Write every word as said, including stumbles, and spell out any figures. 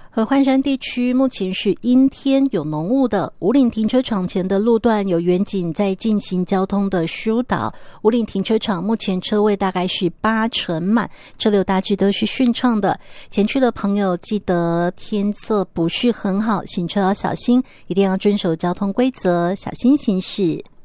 合欢山地区目前是阴天有浓雾的，武岭停车场前的路段有员警在进行交通的疏导。武岭停车场目前车位大概是八成满，车流大致都是顺畅的。前去的朋友记得天色不是很好，行车要小心，一定要遵守交通规则，小心行驶。